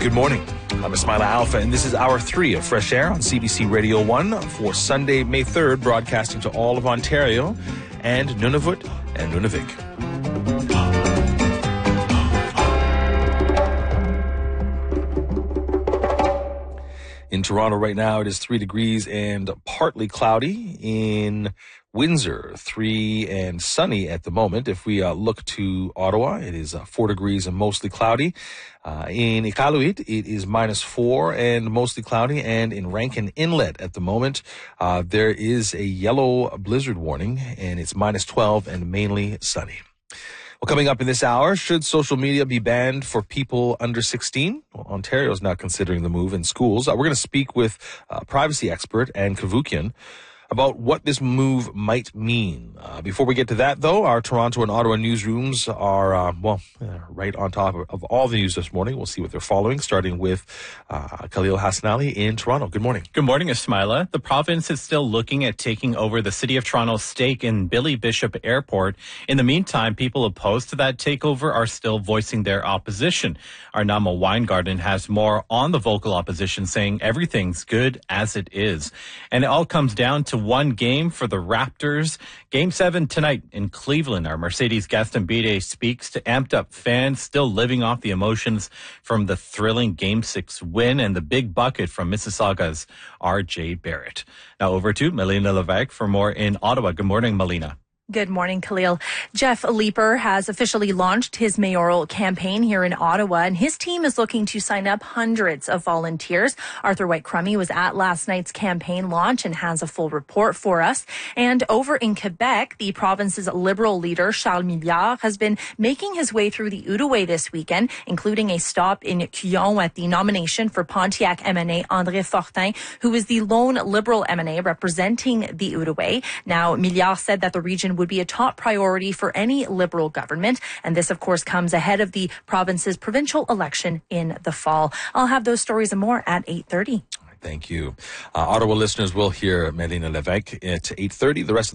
Good morning. I'm Ismaila Alfa, and this is Hour 3 of Fresh Air on CBC Radio 1 for Sunday, May 3rd, broadcasting to all of Ontario and Nunavut and Nunavik. In Toronto right now, it is 3 degrees and partly cloudy. In Windsor, 3 and sunny at the moment. If we look to Ottawa, it is 4 degrees and mostly cloudy. In Iqaluit, it is -4 and mostly cloudy. And in Rankin Inlet at the moment, there is a yellow blizzard warning, and it's -12 and mainly sunny. Well, coming up in this hour, should social media be banned for people under 16? Well, Ontario is not considering the move in schools. We're going to speak with privacy expert Anne Cavoukian about what this move might mean. Before we get to that, though, our Toronto and Ottawa newsrooms are, right on top of all the news this morning. We'll see what they're following, starting with Khalil Hassanali in Toronto. Good morning. Good morning, Ismaila. The province is still looking at taking over the City of Toronto's stake in Billy Bishop Airport. In the meantime, people opposed to that takeover are still voicing their opposition. Arnamo Weingarten has more on the vocal opposition, saying everything's good as it is. And it all comes down to one game for the Raptors. Game 7 tonight in Cleveland. Our Mercedes Gaston Bide speaks to amped up fans still living off the emotions from the thrilling Game 6 win and the big bucket from Mississauga's R.J. Barrett. Now over to Melina Levesque for more in Ottawa. Good morning, Melina. Good morning, Khalil. Jeff Leeper has officially launched his mayoral campaign here in Ottawa, and his team is looking to sign up hundreds of volunteers. Arthur White-Crummey was at last night's campaign launch and has a full report for us. And over in Quebec, the province's Liberal leader, Charles Milliard, has been making his way through the Outaouais this weekend, including a stop in Cuyon at the nomination for Pontiac MNA André Fortin, who is the lone Liberal MNA representing the Outaouais. Now, Milliard said that the region would be a top priority for any Liberal government. And this, of course, comes ahead of the province's provincial election in the fall. I'll have those stories and more at 8:30. Thank you. Ottawa listeners will hear Melina Levesque at 8:30. The rest of